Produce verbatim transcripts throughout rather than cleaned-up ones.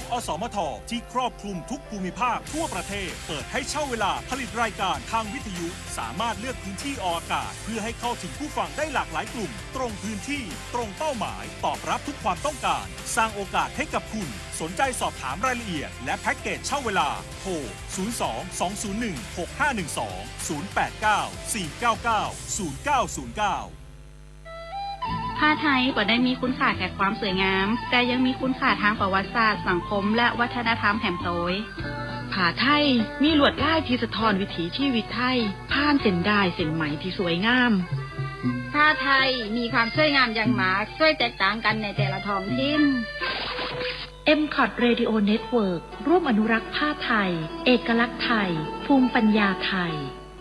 อสมทที่ครอบคลุมทุกภูมิภาคทั่วประเทศเปิดให้เช่าเวลาผลิตรายการทางวิทยุสามารถเลือกพื้นที่ออกอากาศเพื่อให้เข้าถึงผู้ฟังได้หลากหลายกลุ่มตรงพื้นที่ตรงเป้าหมายตอบรับทุกความต้องการสร้างโอกาสให้กับคุณสนใจสอบถามรายละเอียดและแพ็กเกจเช่าเวลาโทรศูนย์ สอง สอง ศูนย์ หนึ่ง หก ห้า หนึ่ง สอง ศูนย์ แปด เก้า สี่ เก้า เก้า ศูนย์ เก้า ศูนย์ เก้าผ้าไทยบ่ได้มีคุณค่าแค่ความสวยงามแต่ยังมีคุณค่าทางประวัติศาสตร์สังคมและวัฒนธรรมแห่งโตยผ้าไทยมีลวดลายที่สะท้อนวิถีชีวิตไทยผ่านเส้นด้ายเส้นไหมที่สวยงามผ้าไทยมีความสวยงามอย่างมากช่วยแตกต่างกันในแต่ละท้องถิ่นเอ็ม คอท Radio Network ร่วมอนุรักษ์ผ้าไทยเอกลักษณ์ไทยภูมิปัญญาไทย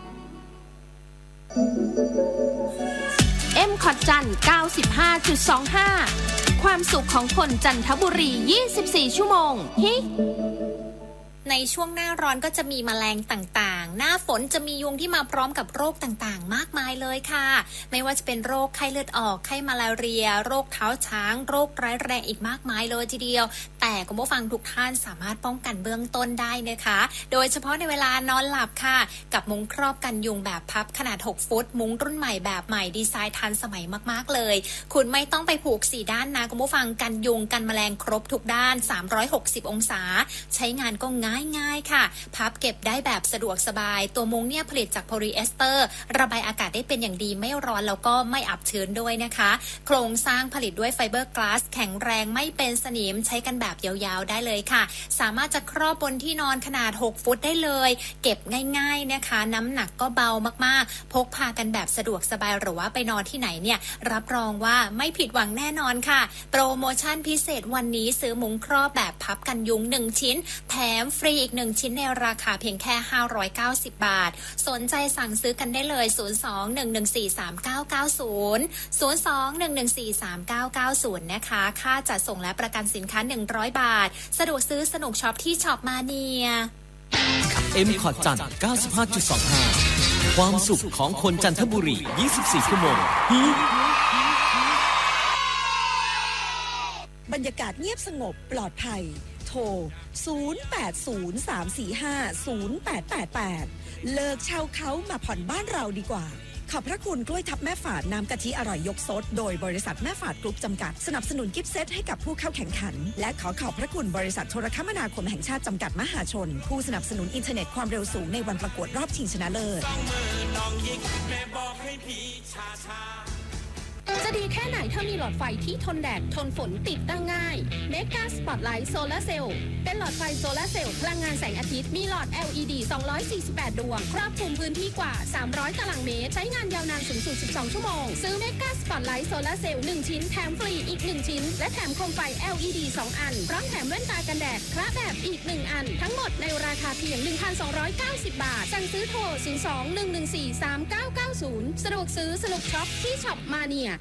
เอ็ม คอท จันทร์ เก้าสิบห้าจุดสองห้า ความสุขของคนจันทบุรียี่สิบสี่ชั่วโมงฮิในช่วงหน้าร้อนก็จะมีแมลงต่างๆหน้าฝนจะมียุงที่มาพร้อมกับโรคต่างๆมากมายเลยค่ะไม่ว่าจะเป็นโรคไข้เลือดออกไข้มาลาเรียโรคเท้าช้างโรคร้ายแรงอีกมากมายเลยทีเดียวแต่คุณผู้ฟังทุกท่านสามารถป้องกันเบื้องต้นได้นะคะโดยเฉพาะในเวลานอนหลับค่ะกับมุ้งครอบกันยุงแบบพับขนาดหกฟุตมุ้งรุ่นใหม่แบบใหม่ดีไซน์ทันสมัยมากๆเลยคุณไม่ต้องไปผูกสี่ด้านนะคุณผู้ฟังกันยุงกันแมลงครบทุกด้านสามร้อยหกสิบองศาใช้งานก็ง่ายง่ายค่ะพับเก็บได้แบบสะดวกสบายตัวมุ้งเนี่ยผลิตจากโพลีเอสเตอร์ระบายอากาศได้เป็นอย่างดีไม่ร้อนแล้วก็ไม่อับชื้นด้วยนะคะโครงสร้างผลิตด้วยไฟเบอร์กลาสแข็งแรงไม่เป็นสนิมใช้กันแบบยาวๆได้เลยค่ะสามารถจะครอบบนที่นอนขนาดหกฟุตได้เลยเก็บง่ายๆนะคะน้ำหนักก็เบามากๆพกพากันแบบสะดวกสบายหรือว่าไปนอนที่ไหนเนี่ยรับรองว่าไม่ผิดหวังแน่นอนค่ะโปรโมชั่นพิเศษวันนี้ซื้อมุ้งครอบแบบพับกันยุงหนึ่งชิ้นแถมฟรีอีกหนึ่งชิ้นในราคาเพียงแค่ห้าร้อยเก้าสิบบาทสนใจสั่งซื้อกันได้เลยศูนย์ สอง หนึ่ง หนึ่ง สี่ สาม เก้า เก้า ศูนย์ ศูนย์ สอง หนึ่ง หนึ่ง สี่ สาม เก้า เก้า ศูนย์นะคะค่าจัดส่งและประกันสินค้าหนึ่งร้อยบาทสะดวกซื้อสนุกช็อปที่ช็อปมาเนียเอ็ม คอท จันทร์ เก้าสิบห้าจุดสองห้า ความสุขของคนจันทบุรียี่สิบสี่ชั่วโมงบรรยากาศเงียบสงบปลอดภัยโทรศูนย์ แปด ศูนย์ สาม สี่ ห้า ศูนย์ แปด แปด แปดเลิกเช่าเขามาผ่อนบ้านเราดีกว่าขอบพระคุณกล้วยทับแม่ฝาดน้ำกะทิอร่อยยกซดโดยบริษัทแม่ฝาดกรุ๊ปจำกัดสนับสนุนกิฟต์เซตให้กับผู้เข้าแข่งขันและขอขอบพระคุณบริษัทโทรคมนาคมแห่งชาติจำกัดมหาชนผู้สนับสนุนอินเทอร์เน็ตความเร็วสูงในวันประกวดรอบชิงชนะเลิศจะดีแค่ไหนถ้ามีหลอดไฟที่ทนแดดทนฝนติดตั้งง่าย Mega Spotlight Solar Cell เป็นหลอดไฟโซลาร์เซลล์พลังงานแสงอาทิตย์มีหลอด แอล อี ดี สองร้อยสี่สิบแปด ดวงครอบคลุมพื้นที่กว่าสามร้อยตารางเมตรใช้งานยาวนานสูงสุดสิบสองชั่วโมงซื้อ Mega Spotlight Solar Cell หนึ่งชิ้นแถมฟรีอีกหนึ่งชิ้นและแถมโคมไฟ แอล อี ดี สองอันพร้อมแถมแว่นตากันแดดคละแบบอีกหนึ่งอันทั้งหมดในราคาเพียง หนึ่งพันสองร้อยเก้าสิบ บาทสั่งซื้อโทรศูนย์ สอง หนึ่ง หนึ่ง สี่ สาม เก้า เก้า ศูนย์สะดวกซื้อสนุกช็อปที่ช็อปมาเนีย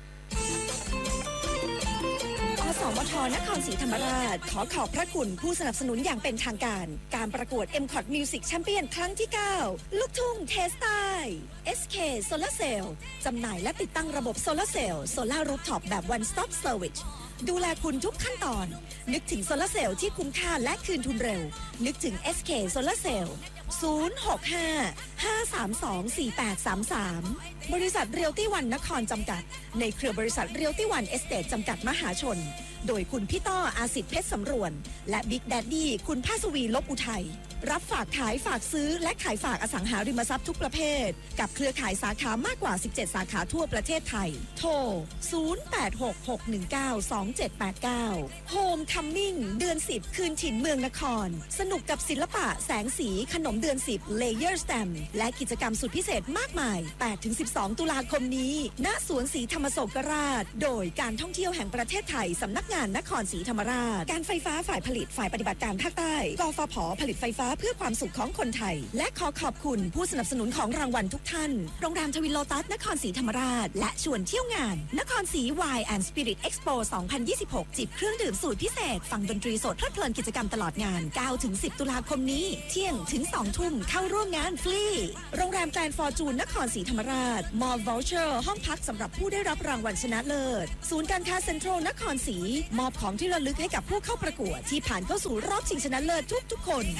อสมทนครศรีธรรมราชขอขอบพระคุณผู้สนับสนุนอย่างเป็นทางการการประกวด เอ็ม คอท Music Champion ครั้งที่เก้าลูกทุ่งเทสไตล์ เอส เค Solar Cell จำหน่ายและติดตั้งระบบโซลาร์เซลล์โซลาร์รูฟท็อปแบบ One Stop Service ดูแลคุณทุกขั้นตอนนึกถึงโซลาร์เซลล์ที่คุ้มค่าและคืนทุนเร็วนึกถึง เอส เค Solar Cell ศูนย์ หก ห้า ห้า สาม สอง สี่ แปด สาม สามบริษัทเรียลตี้วันนครจำกัดในเครือบริษัทเรียลตี้วันเอสเตทจำกัดมหาชนโดยคุณพี่ต้ออาสิทธิ์เพชรสำรวนและบิ๊กแดดดี้คุณภาสวีลบอุทัยรับฝากขายฝากซื้อและขายฝากอสังหาริมทรัพย์ทุกประเภทกับเครือข่ายสาขามากกว่าสิบเจ็ดสาขาทั่วประเทศไทยโทรศูนย์ แปด หก หก หนึ่ง เก้า สอง เจ็ด แปด เก้า Home Coming เดือนสิบคืนถิ่นเมืองนครสนุกกับศิลปะแสงสีขนมเดือนสิบ Layer Stamp และกิจกรรมสุดพิเศษมากมาย แปดถึงสิบสอง ตุลาคมนี้ณสวนศรีธรรมโศกราชโดยการท่องเที่ยวแห่งประเทศไทยสำนักงานนครศรีธรรมราชการไฟฟ้าฝ่ายผลิตฝ่ายปฏิบัติการภาคใต้กฟผ.ผลิตไฟฟ้าเพื่อความสุขของคนไทยและขอขอบคุณผู้สนับสนุนของรางวัลทุกท่านโรงแรมทวินโลตัสนครศรีธรรมราชและชวนเที่ยวงานนครศรี Wine and Spirit Expo สองพันยี่สิบหก จิบเครื่องดื่มสูตรพิเศษฟังดนตรีสดเพลิดเพลินกิจกรรมตลอดงาน เก้าถึงสิบ ตุลาคมนี้เที่ยงถึงสองทุ่มเข้าร่วมงานฟรีโรงแรมแกรนด์ฟอร์จูนนครศรีธรรมราชมอลล์ Voucher ห้องพักสำหรับผู้ได้รับรางวัลชนะเลิศศูนย์การค้าเซ็นทรัลนครศรีมอบของที่ระลึกให้กับผู้เข้าประกวดที่ผ่านเข้าสู่รอบชิงชนะเลิศทุกๆคน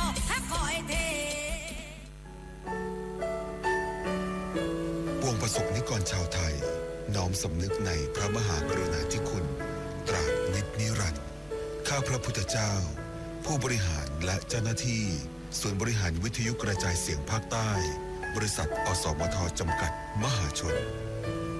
ปวงประสบนิกรชาวไทยน้อมสำนึกในพระมหากรุณาธิคุณตราบนิจนิรันดร์ข้าพระพุทธเจ้าผู้บริหารและเจ้าหน้าที่ส่วนบริหารวิทยุกระจายเสียงภาคใต้บริษัทอสมทจำกัดมหาชน